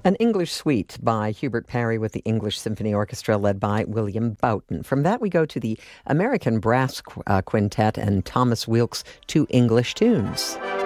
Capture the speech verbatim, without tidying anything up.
An English Suite by Hubert Parry with the English Symphony Orchestra led by William Boughton. From that we go to the American Brass uh, Quintet and Thomas Wilkes' Two English Tunes.